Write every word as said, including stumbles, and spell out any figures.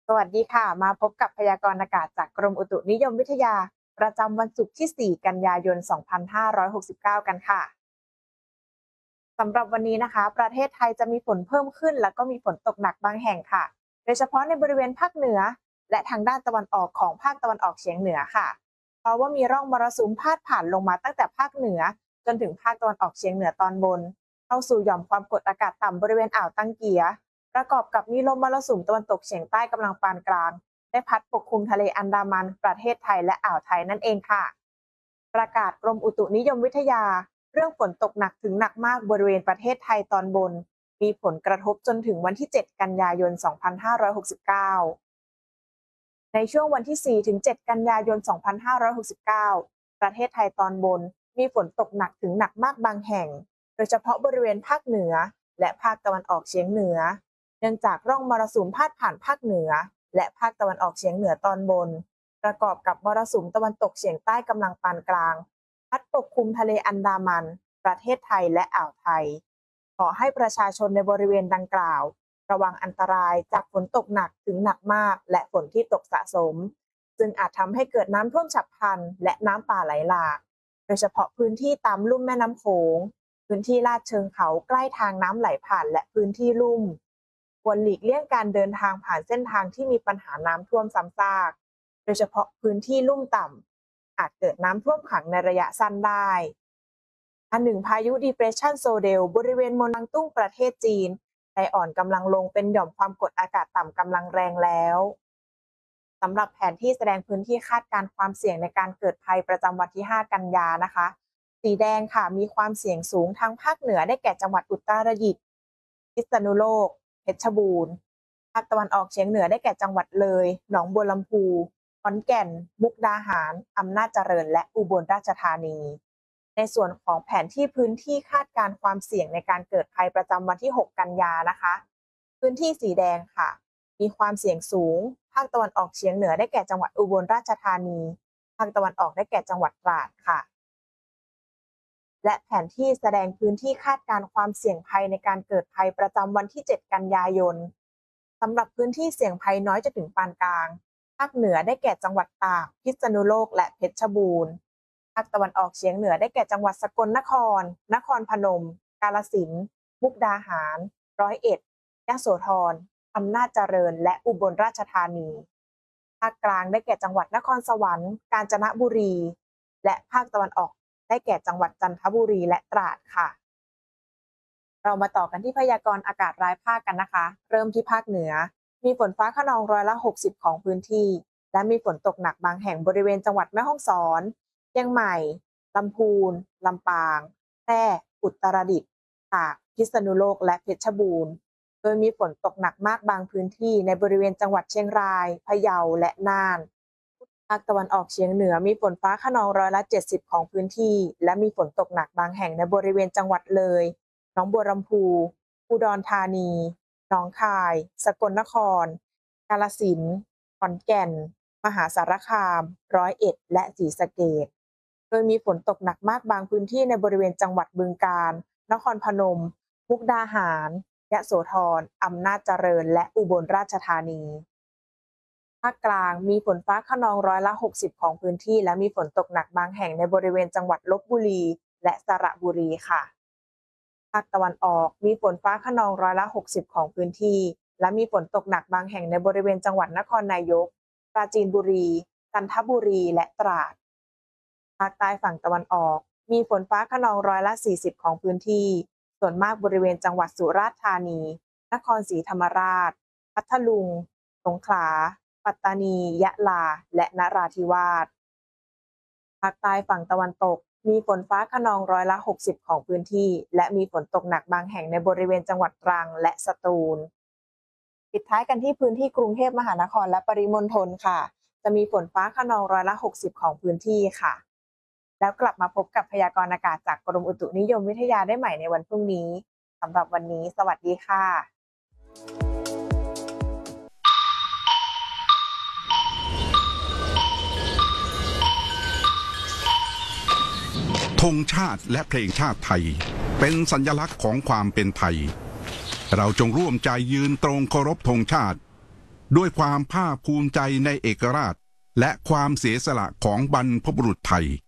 สวัสดีค่ะมาพบกับพยากรณ์อากาศจากกรมอุตุนิยมวิทยาประจำวันศุกร์ที่ สี่ กันยายน สองพันห้าร้อยหกสิบเก้า กันค่ะสำหรับวันนี้นะคะประเทศไทยจะมีฝนเพิ่มขึ้นแล้วก็มีฝนตกหนักบางแห่งค่ะโดยเฉพาะในบริเวณภาคเหนือและทางด้านตะวันออกของภาคตะวันออกเฉียงเหนือค่ะเพราะว่ามีร่องมรสุมพาดผ่านลงมาตั้งแต่ภาคเหนือจนถึงภาคตะวันออกเฉียงเหนือตอนบนเข้าสู่หย่อมความกดอากาศต่ำบริเวณอ่าวตังเกียประกอบกับมีลมมรสุมตะวันตกเฉียงใต้กำลังปานกลางได้พัดปกคลุมทะเลอันดามันประเทศไทยและอ่าวไทยนั่นเองค่ะประกาศกรมอุตุนิยมวิทยาเรื่องฝนตกหนักถึงหนักมากบริเวณประเทศไทยตอนบนมีผลกระทบจนถึงวันที่ เจ็ด กันยายน สองพันห้าร้อยหกสิบเก้า ในช่วงวันที่ สี่ ถึง เจ็ด กันยายน สองพันห้าร้อยหกสิบเก้า ประเทศไทยตอนบนมีฝนตกหนักถึงหนักมากบางแห่งโดยเฉพาะบริเวณภาคเหนือและภาคตะวันออกเฉียงเหนือเนื่องจากร่องมรสุมพาดผ่านภาคเหนือและภาคตะวันออกเฉียงเหนือตอนบนประกอบกับมรสุมตะวันตกเฉียงใต้กำลังปานกลางพัดปกคลุมทะเลอันดามันประเทศไทยและอ่าวไทยขอให้ประชาชนในบริเวณดังกล่าวระวังอันตรายจากฝนตกหนักถึงหนักมากและฝนที่ตกสะสมซึ่งอาจทำให้เกิดน้ำท่วมฉับพลันและน้ำป่าไหลหลากโดยเฉพาะพื้นที่ตามลุ่มแม่น้ำโขงพื้นที่ลาดเชิงเขาใกล้ทางน้ำไหลผ่านและพื้นที่ลุ่มควรหลีกเลี่ยงการเดินทางผ่านเส้นทางที่มีปัญหาน้ำท่วมซ้ำซากโดยเฉพาะพื้นที่ลุ่มต่ำอาจเกิดน้ำท่วมขังในระยะสั้นได้อันหนึ่งพายุ Depression Sodel บริเวณมณฑลตุ้งประเทศจีนได้อ่อนกำลังลงเป็นหย่อมความกดอากาศต่ำกำลังแรงแล้วสำหรับแผนที่แสดงพื้นที่คาดการณ์ความเสี่ยงในการเกิดภัยประจำวันที่ ห้า กันยานะคะสีแดงค่ะมีความเสี่ยงสูงทางภาคเหนือได้แก่จังหวัดอุตรดิตถ์พิษณุโลกเพชรบูรณ์ภาคตะวันออกเฉียงเหนือได้แก่จังหวัดเลยหนองบัวลำพูขอนแก่นมุกดาหารอำนาจเจริญและอุบลราชธานีในส่วนของแผนที่พื้นที่คาดการณ์ความเสี่ยงในการเกิดภัยประจำวันที่ หก กันยานะคะพื้นที่สีแดงค่ะมีความเสี่ยงสูงภาคตะวันออกเฉียงเหนือได้แก่จังหวัดอุบลราชธานีภาคตะวันออกได้แก่จังหวัดตราดค่ะและแผนที่แสดงพื้นที่คาดการณ์ความเสี่ยงภัยในการเกิดภัยประจำวันที่ เจ็ด กันยายนสำหรับพื้นที่เสี่ยงภัยน้อยจนถึงปานกลางภาคเหนือได้แก่จังหวัดตากพิษณุโลกและเพชรบูรณ์ภาคตะวันออกเฉียงเหนือได้แก่จังหวัดสกลนครนครพนมกาฬสินธุ์มุกดาหารร้อยเอ็ดยโสธรอำนาจเจริญและอุบลราชธานีภาคกลางได้แก่จังหวัดนครสวรรค์กาญจนบุรีและภาคตะวันออกได้แก่จังหวัดจันทบุรีและตราดค่ะเรามาต่อกันที่พยากรณ์อากาศรายภาคกันนะคะเริ่มที่ภาคเหนือมีฝนฟ้าคะนองร้อยละหกสิบของพื้นที่และมีฝนตกหนักบางแห่งบริเวณจังหวัดแม่ฮ่องสอนเชียงใหม่ลำพูนลำปางแพร่อุตรดิตถ์ตากพิษณุโลกและเพชรบูรณ์โดยมีฝนตกหนักมากบางพื้นที่ในบริเวณจังหวัดเชียงรายพะเยาและน่านภาคตะวันออกเฉียงเหนือมีฝนฟ้าคะนองร้อยละเจ็ดสิบของพื้นที่และมีฝนตกหนักบางแห่งในบริเวณจังหวัดเลยหนองบัวลำพูอุดรธานีหนองคายสกลนครกาฬสินธุ์ขอนแก่นมหาสารคามร้อยเอ็ดและศรีสะเกษโดยมีฝนตกหนักมากบางพื้นที่ในบริเวณจังหวัดบึงกาฬนครพนมมุกดาหารยโสธรอำนาจเจริญและอุบลราชธานีภาคกลางมีฝนฟ้าคะนองร้อยละหกสิบของพื้นที่และมีฝนตกหนักบางแห่งในบริเวณจังหวัดลพบุรีและสระบุรีค่ะภาคตะวันออกมีฝนฟ้าคะนองร้อยละหกสิบของพื้นที่และมีฝนตกหนักบางแห่งในบริเวณจังหวัดนครนายกปราจีนบุรีจันทบุรีและตราดภาคใต้ฝั่งตะวันออกมีฝนฟ้าคะนองร้อยละสี่สิบของพื้นที่ส่วนมากบริเวณจังหวัดสุราษฎร์ธานีนครศรีธรรมราชพัทลุงสงขลาปัตตานียะลาและนราธิวาสภาคใต้ฝั่งตะวันตกมีฝนฟ้าคะนองร้อยละหกสิบของพื้นที่และมีฝนตกหนักบางแห่งในบริเวณจังหวัดตรังและสตูลปิดท้ายกันที่พื้นที่กรุงเทพมหานครและปริมณฑลค่ะจะมีฝนฟ้าคะนองร้อยละหกสิบของพื้นที่ค่ะแล้วกลับมาพบกับพยากรณ์อากาศจากกรมอุตุนิยมวิทยาได้ใหม่ในวันพรุ่งนี้สำหรับวันนี้สวัสดีค่ะธงชาติและเพลงชาติไทยเป็นสัญลักษณ์ของความเป็นไทยเราจงร่วมใจยืนตรงเคารพธงชาติด้วยความภาคภูมิใจในเอกราชและความเสียสละของบรรพบุรุษไทย